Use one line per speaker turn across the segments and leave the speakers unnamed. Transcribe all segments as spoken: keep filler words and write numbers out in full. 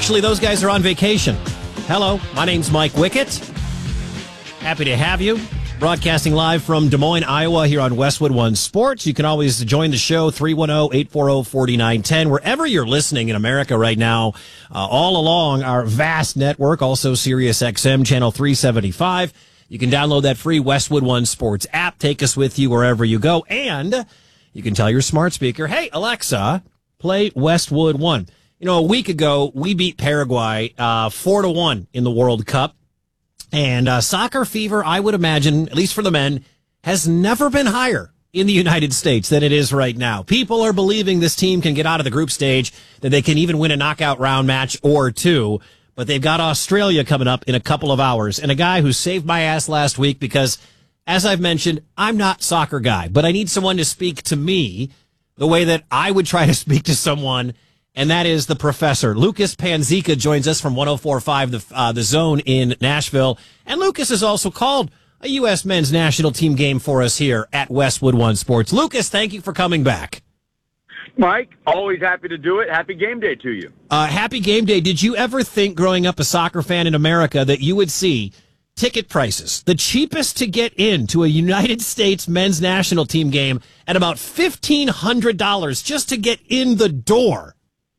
Actually, those guys are on vacation. Hello, my name's Mike Wickett. Happy to have you. Broadcasting live from Des Moines, Iowa, here on Westwood One Sports. You can always join the show, three one zero, eight four zero, four nine one zero. Wherever you're listening in America right now, uh, all along our vast network, also Sirius X M, channel three seventy-five. You can download that free Westwood One Sports app. Take us with you wherever you go. And you can tell your smart speaker, hey, Alexa, play Westwood One. You know, a week ago, we beat Paraguay uh, four to one in the World Cup. And uh, soccer fever, I would imagine, at least for the men, has never been higher in the United States than it is right now. People are believing this team can get out of the group stage, that they can even win a knockout round match or two. But they've got Australia coming up in a couple of hours. And a guy who saved my ass last week because, as I've mentioned, I'm not a soccer guy, but I need someone to speak to me the way that I would try to speak to someone, and that is the professor. Lucas Panzica joins us from one oh four point five, the, uh, the Zone in Nashville. And Lucas has also called a U S men's national team game for us here at Westwood One Sports. Lucas, thank you for coming back.
Mike, always happy to do it. Happy game day to you.
Uh, happy game day. Did you ever think, growing up a soccer fan in America, that you would see ticket prices, the cheapest to get into a United States men's national team game, at about fifteen hundred dollars just to get in the door?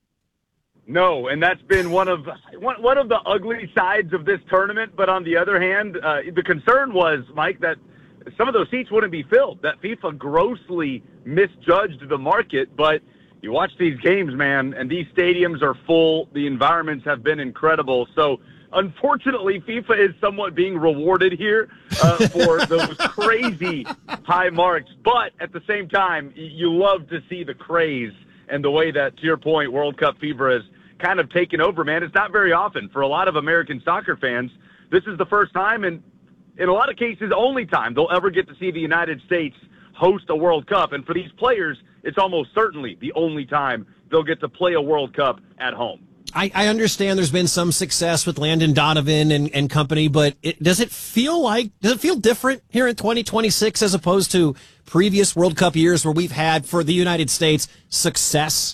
No, and that's been one of one, one of the ugly sides of this tournament. But on the other hand, uh, the concern was, Mike, that some of those seats wouldn't be filled, that FIFA grossly misjudged the market. But you watch these games, man, and these stadiums are full. The environments have been incredible. So, unfortunately, FIFA is somewhat being rewarded here uh, for those crazy high marks. But at the same time, you love to see the craze and the way that, to your point, World Cup fever has kind of taken over, man. It's not very often for a lot of American soccer fans. This is the first time, and in a lot of cases, only time they'll ever get to see the United States host a World Cup. And for these players, it's almost certainly the only time they'll get to play a World Cup at home.
I, I understand there's been some success with Landon Donovan and, and company, but it, does it feel like, does it feel different here in twenty twenty-six as opposed to previous World Cup years where we've had, for the United States, success?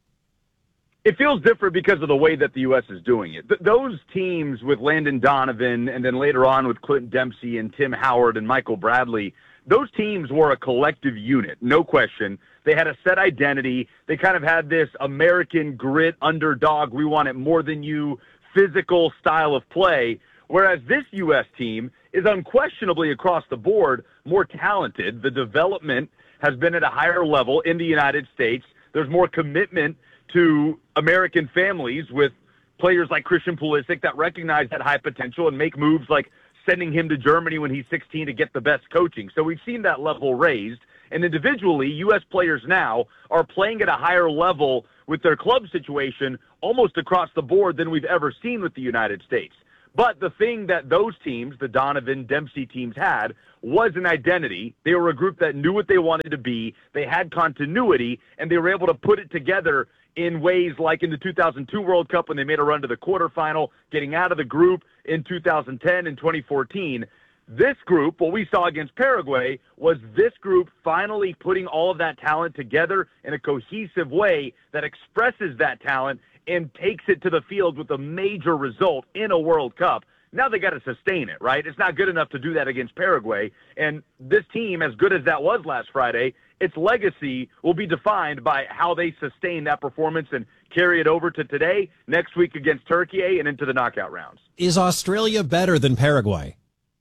It feels different because of the way that the U S is doing it. Th- those teams with Landon Donovan and then later on with Clinton Dempsey and Tim Howard and Michael Bradley, those teams were a collective unit, no question. They had a set identity. They kind of had this American grit, underdog, we want it more than you, physical style of play, whereas this U S team is unquestionably across the board more talented. The development has been at a higher level in the United States. There's more commitment to American families with players like Christian Pulisic that recognize that high potential and make moves like sending him to Germany when he's sixteen to get the best coaching. So we've seen that level raised. And individually, U S players now are playing at a higher level with their club situation almost across the board than we've ever seen with the United States. But the thing that those teams, the Donovan, Dempsey teams, had was an identity. They were a group that knew what they wanted to be. They had continuity, and they were able to put it together in ways like in the two thousand two World Cup when they made a run to the quarterfinal, getting out of the group in two thousand ten and twenty fourteen. This group, what we saw against Paraguay, was this group finally putting all of that talent together in a cohesive way that expresses that talent and takes it to the field with a major result in a World Cup. Now they got to sustain it, right? It's not good enough to do that against Paraguay. And this team, as good as that was last Friday, its legacy will be defined by how they sustain that performance and carry it over to today, next week against Turkey, and into the knockout rounds.
Is Australia better than Paraguay?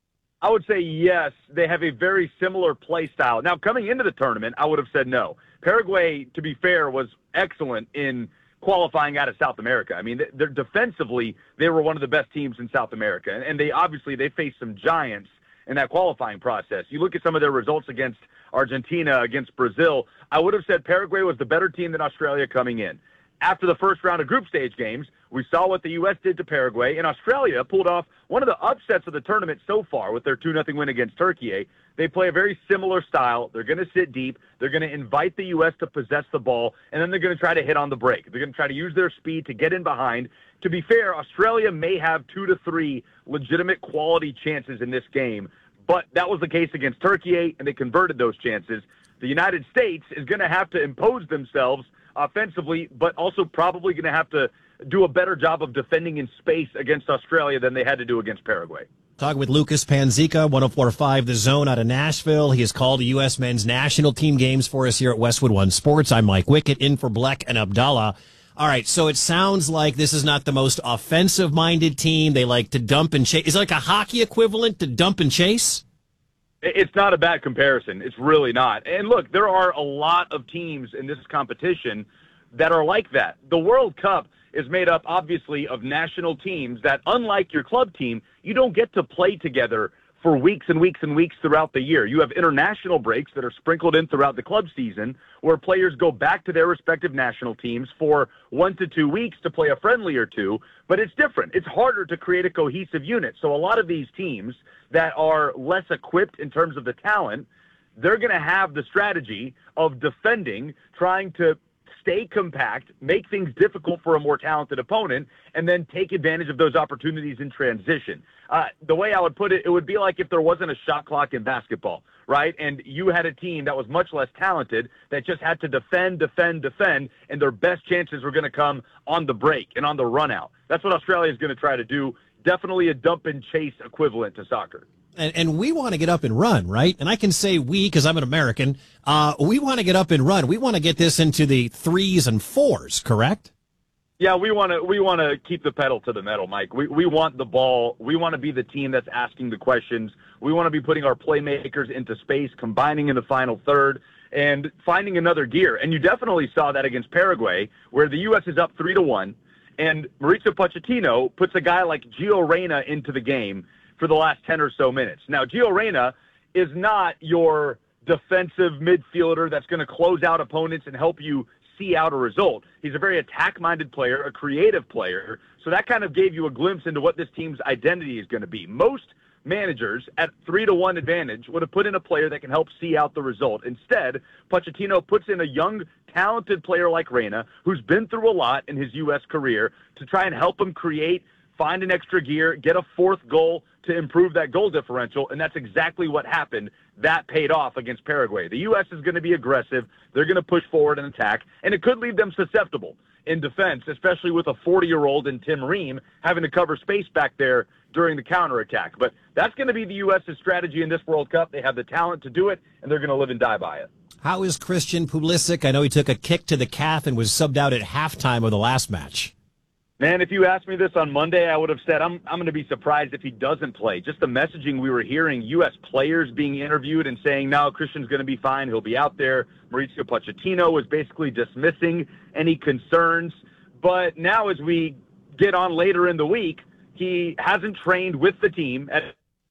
I would say yes. They have a very similar play style. Now, coming into the tournament, I would have said no. Paraguay, to be fair, was excellent in qualifying out of South America. I mean, they're defensively, they were one of the best teams in South America. And they obviously, they faced some giants in that qualifying process. You look at some of their results against Argentina, against Brazil, I would have said Paraguay was the better team than Australia coming in. After the first round of group stage games, we saw what the U S did to Paraguay, and Australia pulled off one of the upsets of the tournament so far with their two nothing win against Turkey. They play a very similar style. They're going to sit deep. They're going to invite the U S to possess the ball, and then they're going to try to hit on the break. They're going to try to use their speed to get in behind. To be fair, Australia may have two to three legitimate quality chances in this game, but that was the case against Turkey, and they converted those chances. The United States is going to have to impose themselves offensively, but also probably going to have to do a better job of defending in space against Australia than they had to do against Paraguay.
Talking with Lucas Panzica, one oh four point five The Zone out of Nashville. He has called the U S men's national team games for us here at Westwood One Sports. I'm Mike Wickett, in for Bleck and Abdallah. All right, so it sounds like this is not the most offensive-minded team. They like to dump and chase. Is it like a hockey equivalent to dump and chase?
It's not a bad comparison. It's really not. And look, there are a lot of teams in this competition that are like that. The World Cup is made up, obviously, of national teams that, unlike your club team, you don't get to play together for weeks and weeks and weeks throughout the year. You have international breaks that are sprinkled in throughout the club season where players go back to their respective national teams for one to two weeks to play a friendly or two, but it's different. It's harder to create a cohesive unit. So a lot of these teams that are less equipped in terms of the talent, they're going to have the strategy of defending, trying to stay compact, make things difficult for a more talented opponent, and then take advantage of those opportunities in transition. Uh, the way I would put it, it would be like if there wasn't a shot clock in basketball, right? And you had a team that was much less talented that just had to defend, defend, defend, and their best chances were going to come on the break and on the run out. That's what Australia is going to try to do. Definitely a dump and chase equivalent to soccer.
And, and we want to get up and run, right? And I can say we because I'm an American. Uh, we want to get up and run. We want to get this into the threes and fours, correct?
Yeah, we want to we want to keep the pedal to the metal, Mike. We we want the ball. We want to be the team that's asking the questions. We want to be putting our playmakers into space, combining in the final third, and finding another gear. And you definitely saw that against Paraguay, where the U S is up three to one, and Mauricio Pochettino puts a guy like Gio Reyna into the game for the last ten or so minutes. Now, Gio Reyna is not your defensive midfielder that's going to close out opponents and help you see out a result. He's a very attack-minded player, a creative player, so that kind of gave you a glimpse into what this team's identity is going to be. Most managers at three to one advantage would have put in a player that can help see out the result. Instead, Pochettino puts in a young, talented player like Reyna, who's been through a lot in his U S career, to try and help him create, find an extra gear, get a fourth goal to improve that goal differential, and that's exactly what happened. That paid off against Paraguay. The U S is going to be aggressive. They're going to push forward and attack, and it could leave them susceptible in defense, especially with a forty-year-old in Tim Ream having to cover space back there during the counterattack. But that's going to be the U S's strategy in this World Cup. They have the talent to do it, and they're going to live and die by it.
How is Christian Pulisic? I know he took a kick to the calf and was subbed out at halftime of the last match.
Man, if you asked me this on Monday, I would have said I'm I'm going to be surprised if he doesn't play. Just the messaging we were hearing, U S players being interviewed and saying, no, Christian's going to be fine. He'll be out there. Mauricio Pochettino was basically dismissing any concerns. But now as we get on later in the week, he hasn't trained with the team. At,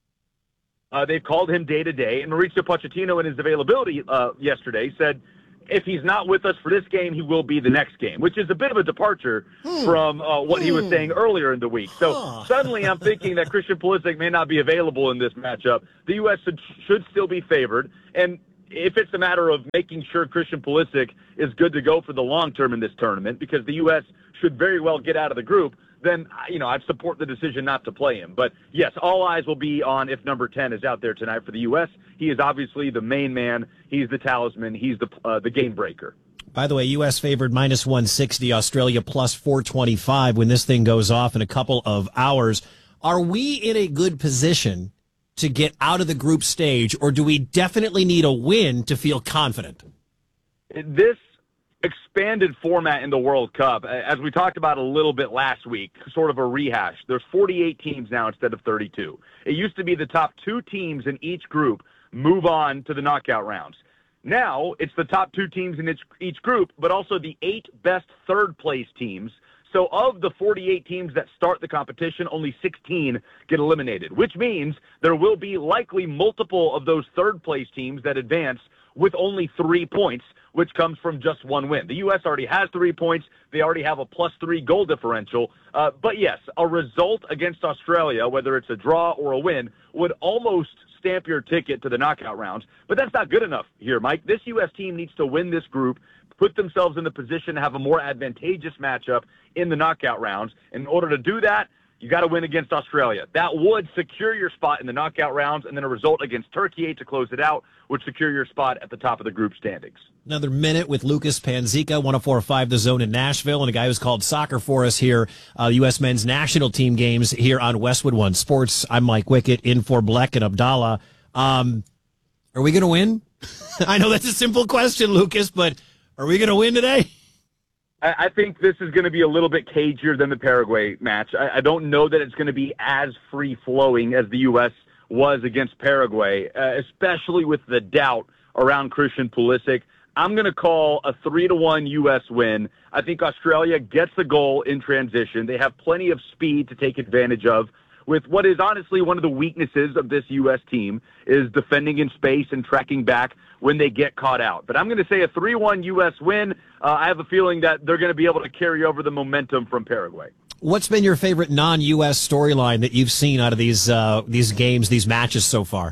uh, they've called him day to day. And Mauricio Pochettino, in his availability uh, yesterday, said, if he's not with us for this game, he will be the next game, which is a bit of a departure hmm. from uh, what hmm. he was saying earlier in the week. So huh. suddenly I'm thinking that Christian Pulisic may not be available in this matchup. The U S should, should still be favored. And if it's a matter of making sure Christian Pulisic is good to go for the long term in this tournament, because the U S should very well get out of the group, then, you know, I'd support the decision not to play him. But, yes, all eyes will be on if number ten is out there tonight for the U S. He is obviously the main man. He's the talisman. He's the uh, the game breaker.
By the way, U S favored minus one sixty, Australia plus four twenty-five when this thing goes off in a couple of hours. Are we in a good position to get out of the group stage, or do we definitely need a win to feel confident?
This expanded format in the World Cup, as we talked about a little bit last week, sort of a rehash. There's forty-eight teams now instead of thirty-two. It used to be the top two teams in each group move on to the knockout rounds. Now it's the top two teams in each, each group, but also the eight best third-place teams. So of the forty-eight teams that start the competition, only sixteen get eliminated, which means there will be likely multiple of those third-place teams that advance with only three points, which comes from just one win. The U S already has three points. They already have a plus three goal differential. Uh, but yes, a result against Australia, whether it's a draw or a win, would almost stamp your ticket to the knockout rounds. But that's not good enough here, Mike. This U S team needs to win this group, put themselves in the position to have a more advantageous matchup in the knockout rounds. In order to do that, you got to win against Australia. That would secure your spot in the knockout rounds, and then a result against Turkey to close it out would secure your spot at the top of the group standings.
Another minute with Lucas Panzica, one oh four point five The Zone in Nashville, and a guy who's called soccer for us here, uh, the U S men's national team games here on Westwood One Sports. I'm Mike Wickett, in for Bleck and Abdallah. Um, are we going to win? I know that's a simple question, Lucas, but are we going to win today?
I, I think this is going to be a little bit cagier than the Paraguay match. I, I don't know that it's going to be as free-flowing as the U S was against Paraguay, uh, especially with the doubt around Christian Pulisic. I'm going to call a three to one U S win. I think Australia gets the goal in transition. They have plenty of speed to take advantage of. With what is honestly one of the weaknesses of this U S team is defending in space and tracking back when they get caught out. But I'm going to say a three one U S win. Uh, I have a feeling that they're going to be able to carry over the momentum from Paraguay.
What's been your favorite non-U S storyline that you've seen out of these uh, these games, these matches so far?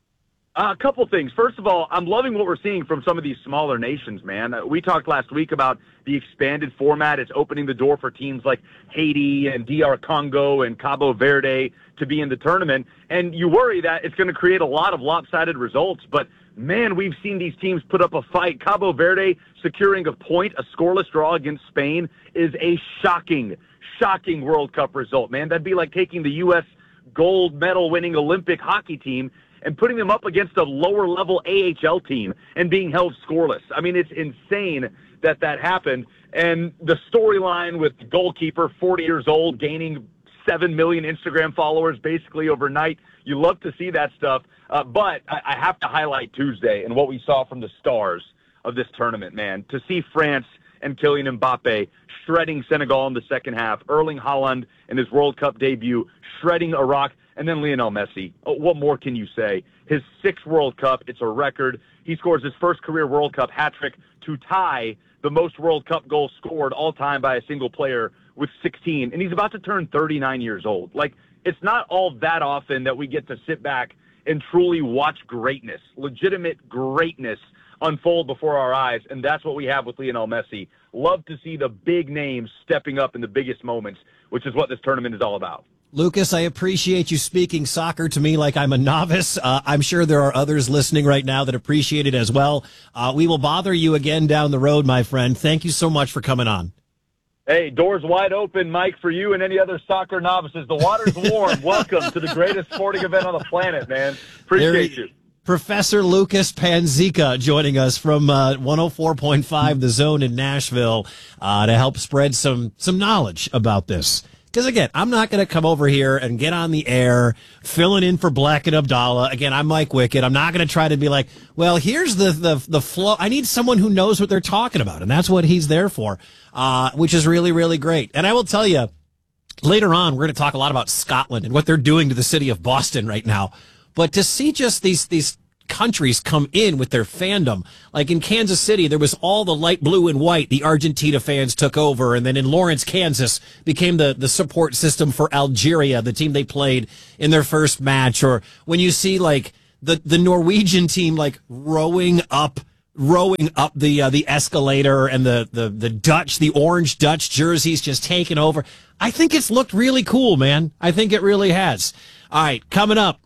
Uh, a couple things. First of all, I'm loving what we're seeing from some of these smaller nations, man. Uh, we talked last week about the expanded format. It's opening the door for teams like Haiti and D R Congo and Cabo Verde to be in the tournament. And you worry that it's going to create a lot of lopsided results. But, man, we've seen these teams put up a fight. Cabo Verde securing a point, a scoreless draw against Spain, is a shocking, shocking World Cup result, man. That'd be like taking the U S gold medal winning Olympic hockey team and putting them up against a lower-level A H L team and being held scoreless. I mean, it's insane that that happened. And the storyline with the goalkeeper, forty years old, gaining seven million Instagram followers basically overnight, you love to see that stuff. Uh, but I, I have to highlight Tuesday and what we saw from the stars of this tournament, man. To see France and Kylian Mbappe shredding Senegal in the second half, Erling Haaland in his World Cup debut shredding Iraq, and then Lionel Messi. What more can you say? His sixth World Cup, it's a record. He scores his first career World Cup hat-trick to tie the most World Cup goals scored all time by a single player with sixteen. And he's about to turn thirty-nine years old. Like, it's not all that often that we get to sit back and truly watch greatness, legitimate greatness unfold before our eyes. And that's what we have with Lionel Messi. Love to see the big names stepping up in the biggest moments, which is what this tournament is all about.
Lucas, I appreciate you speaking soccer to me like I'm a novice. Uh, I'm sure there are others listening right now that appreciate it as well. Uh, we will bother you again down the road, my friend. Thank you so much for coming on.
Hey, doors wide open, Mike, for you and any other soccer novices. The water's warm. Welcome to the greatest sporting event on the planet, man. Appreciate you.
Professor Lucas Panzica joining us from uh, one oh four point five The Zone in Nashville uh, to help spread some some knowledge about this. Because, again, I'm not going to come over here and get on the air filling in for Bleck and Abdallah. Again, I'm Mike Wickett. I'm not going to try to be like, well, here's the, the, the flow. I need someone who knows what they're talking about, and that's what he's there for, uh, which is really, really great. And I will tell you, later on, we're going to talk a lot about Scotland and what they're doing to the city of Boston right now. But to see just these these countries come in with their fandom. Like in Kansas City, there was all the light blue and white. The Argentina fans took over. And then in Lawrence, Kansas, became the, the support system for Algeria, the team they played in their first match. Or when you see like the, the Norwegian team, like rowing up, rowing up the, uh, the escalator, and the, the, the Dutch, the orange Dutch jerseys just taking over. I think it's looked really cool, man. I think it really has. All right. Coming up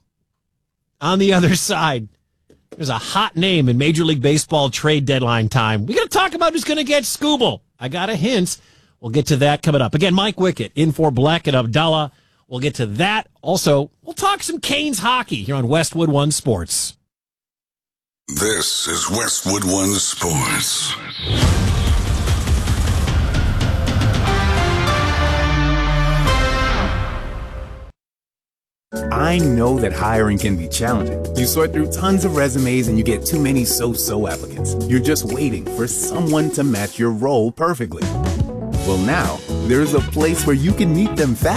on the other side, there's a hot name in Major League Baseball trade deadline time. We're going to talk about who's going to get Skubal. I got a hint. We'll get to that coming up. Again, Mike Wickett in for Bleck and Abdallah. We'll get to that. Also, we'll talk some Canes hockey here on Westwood One Sports.
This is Westwood One Sports.
I know that hiring can be challenging. You sort through tons of resumes and you get too many so-so applicants. You're just waiting for someone to match your role perfectly. Well, now, there's a place where you can meet them fast.